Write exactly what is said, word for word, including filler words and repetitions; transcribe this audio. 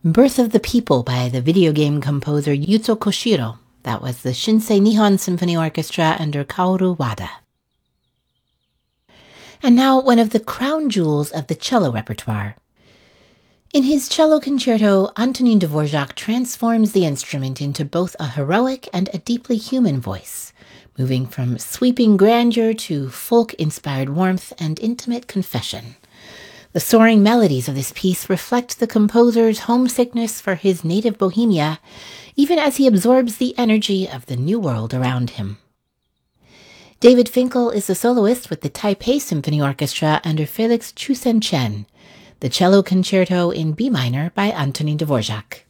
Birth of the People by the video game composer Yuzo Koshiro. That was the Shinsei Nihon Symphony Orchestra under Kaoru Wada. And now one of the crown jewels of the cello repertoire. In his cello concerto, Antonin Dvorak transforms the instrument into both a heroic and a deeply human voice, moving from sweeping grandeur to folk-inspired warmth and intimate confession. The soaring melodies of this piece reflect the composer's homesickness for his native Bohemia, even as he absorbs the energy of the new world around him. David Finkel is the soloist with the Taipei Symphony Orchestra under Felix Chusen Chen, the cello concerto in B minor by Antonin Dvorak.